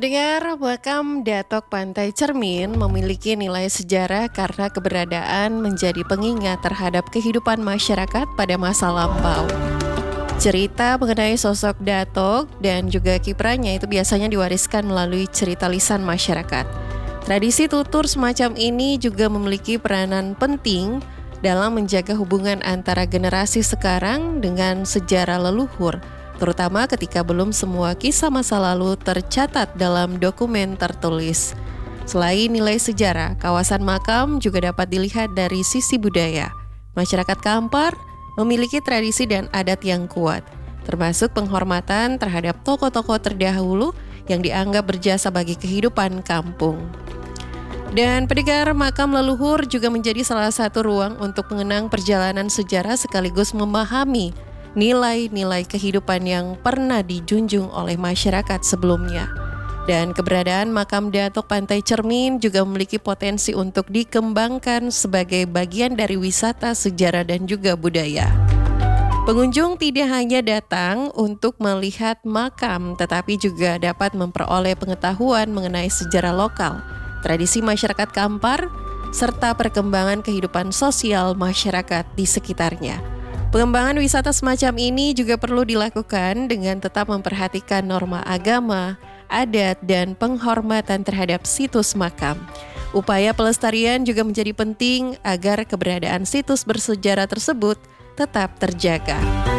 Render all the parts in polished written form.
Pendengar, makam Datok Pantai Cermin memiliki nilai sejarah karena keberadaan menjadi pengingat terhadap kehidupan masyarakat pada masa lampau. Cerita mengenai sosok Datok dan juga kiprahnya itu biasanya diwariskan melalui cerita lisan masyarakat. Tradisi tutur semacam ini juga memiliki peranan penting dalam menjaga hubungan antara generasi sekarang dengan sejarah leluhur, terutama ketika belum semua kisah masa lalu tercatat dalam dokumen tertulis. Selain nilai sejarah, kawasan makam juga dapat dilihat dari sisi budaya. Masyarakat Kampar memiliki tradisi dan adat yang kuat, termasuk penghormatan terhadap tokoh-tokoh terdahulu yang dianggap berjasa bagi kehidupan kampung. Dan pendengar, makam leluhur juga menjadi salah satu ruang untuk mengenang perjalanan sejarah sekaligus memahami nilai-nilai kehidupan yang pernah dijunjung oleh masyarakat sebelumnya. Dan keberadaan makam Datok Pantai Cermin juga memiliki potensi untuk dikembangkan sebagai bagian dari wisata sejarah dan juga budaya. Pengunjung tidak hanya datang untuk melihat makam, tetapi juga dapat memperoleh pengetahuan mengenai sejarah lokal, tradisi masyarakat Kampar, serta perkembangan kehidupan sosial masyarakat di sekitarnya. Pengembangan wisata semacam ini juga perlu dilakukan dengan tetap memperhatikan norma agama, adat, dan penghormatan terhadap situs makam. Upaya pelestarian juga menjadi penting agar keberadaan situs bersejarah tersebut tetap terjaga.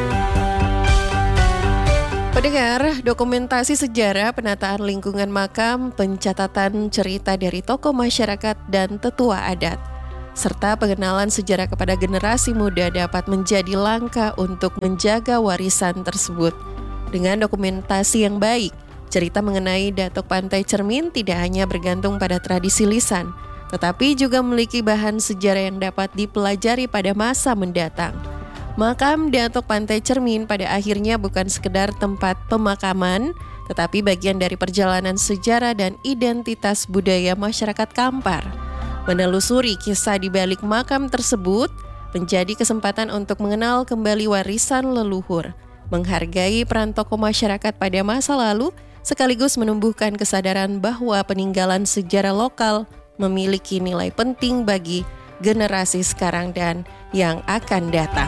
Pendengar, dokumentasi sejarah, penataan lingkungan makam, pencatatan cerita dari tokoh masyarakat dan tetua adat, serta pengenalan sejarah kepada generasi muda dapat menjadi langkah untuk menjaga warisan tersebut. Dengan dokumentasi yang baik, cerita mengenai Datok Pantai Cermin tidak hanya bergantung pada tradisi lisan, tetapi juga memiliki bahan sejarah yang dapat dipelajari pada masa mendatang. Makam Datok Pantai Cermin pada akhirnya bukan sekedar tempat pemakaman, tetapi bagian dari perjalanan sejarah dan identitas budaya masyarakat Kampar. Menelusuri kisah di balik makam tersebut menjadi kesempatan untuk mengenal kembali warisan leluhur, menghargai peran tokoh masyarakat pada masa lalu, sekaligus menumbuhkan kesadaran bahwa peninggalan sejarah lokal memiliki nilai penting bagi generasi sekarang dan yang akan datang.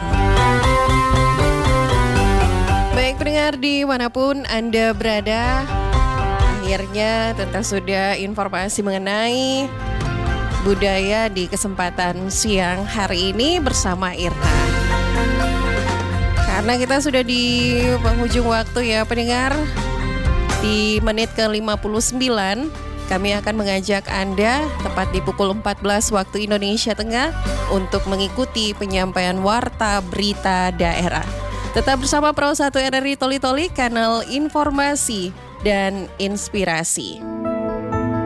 Baik pendengar dimanapun Anda berada, akhirnya tentu sudah informasi mengenai budaya di kesempatan siang hari ini bersama Irna. Karena kita sudah di penghujung waktu ya pendengar, di menit ke-59 kami akan mengajak Anda tepat di pukul 14 waktu Indonesia Tengah untuk mengikuti penyampaian warta berita daerah. Tetap bersama Pro 1 RRI Toli Toli, kanal informasi dan inspirasi.